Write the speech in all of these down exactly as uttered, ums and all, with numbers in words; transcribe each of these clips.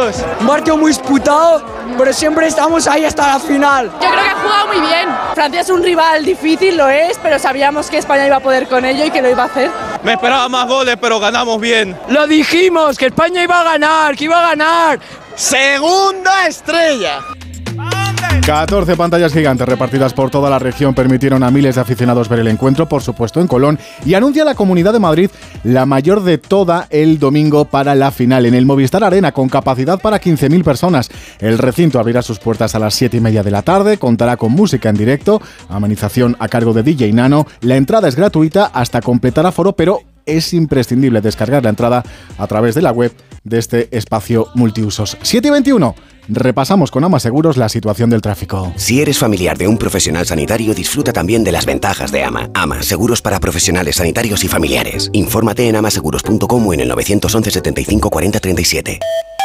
partidos. Un partido muy disputado, pero siempre estamos ahí hasta la final. Yo creo que ha jugado muy bien. Francia es un rival difícil, lo es, pero sabíamos que España iba a poder con ello y que lo iba a hacer. Me esperaba más goles, pero ganamos bien. Lo dijimos, que España iba a ganar, que iba a ganar. ¡Segunda estrella! catorce pantallas gigantes repartidas por toda la región permitieron a miles de aficionados ver el encuentro, por supuesto en Colón, y anuncia la Comunidad de Madrid la mayor de toda el domingo para la final en el Movistar Arena, con capacidad para quince mil personas. El recinto abrirá sus puertas a las siete y media de la tarde, contará con música en directo, amenización a cargo de D J Nano. La entrada es gratuita hasta completar aforo, pero es imprescindible descargar la entrada a través de la web de este espacio multiusos. siete y veintiuno. Repasamos con Ama Seguros la situación del tráfico. Si eres familiar de un profesional sanitario, disfruta también de las ventajas de Ama. Ama, seguros para profesionales sanitarios y familiares. Infórmate en amaseguros punto com o en el nueve once setenta y cinco cuarenta treinta y siete.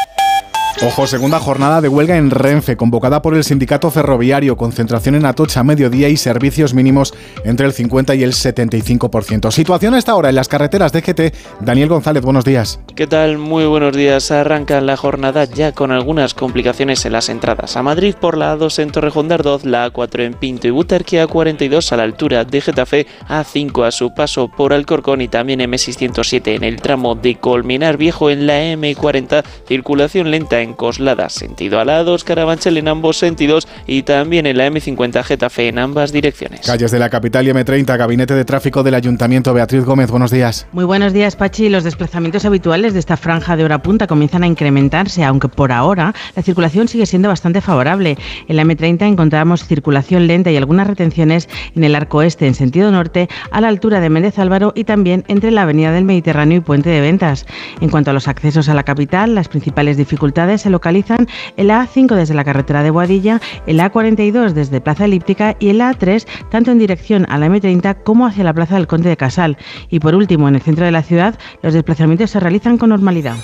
Ojo, segunda jornada de huelga en Renfe, convocada por el sindicato ferroviario, concentración en Atocha a mediodía y servicios mínimos entre el cincuenta y el setenta y cinco por ciento. Situación a esta hora en las carreteras de G T. Daniel González, buenos días. ¿Qué tal? Muy buenos días. Arranca la jornada ya con algunas complicaciones en las entradas. A Madrid por la A dos en Torrejón de Ardoz, la A cuatro en Pinto y Butarque, A cuarenta y dos a la altura de Getafe, A cinco a su paso por Alcorcón y también M seiscientos siete en el tramo de Colmenar Viejo. En la M cuarenta, circulación lenta en Coslada, sentido a la A dos, Carabanchel en ambos sentidos, y también en la M cincuenta Getafe en ambas direcciones. Calles de la capital y M treinta, Gabinete de Tráfico del Ayuntamiento. Beatriz Gómez, buenos días. Muy buenos días, Pachi. Los desplazamientos habituales de esta franja de hora punta comienzan a incrementarse, aunque por ahora la circulación sigue siendo bastante favorable. En la M treinta encontramos circulación lenta y algunas retenciones en el arco este en sentido norte, a la altura de Méndez Álvaro, y también entre la Avenida del Mediterráneo y Puente de Ventas. En cuanto a los accesos a la capital, las principales dificultades se localizan en la A cinco desde la carretera de Boadilla, en la A cuarenta y dos desde Plaza Elíptica y en la A tres tanto en dirección a la M treinta como hacia la Plaza del Conde de Casal. Y por último, en el centro de la ciudad, los desplazamientos se realizan con normalidad.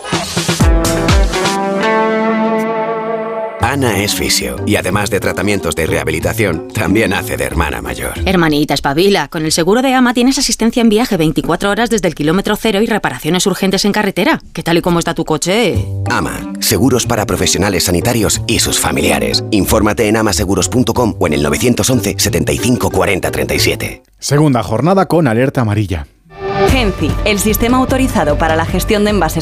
Ana es fisio y además de tratamientos de rehabilitación, también hace de hermana mayor. Hermanita, espabila. Con el seguro de Ama tienes asistencia en viaje veinticuatro horas desde el kilómetro cero y reparaciones urgentes en carretera. ¿Qué tal y cómo está tu coche? Ama, seguros para profesionales sanitarios y sus familiares. Infórmate en amaseguros punto com o en el nueve once setenta y cinco cuarenta treinta y siete. Segunda jornada con alerta amarilla. Genci, el sistema autorizado para la gestión de envases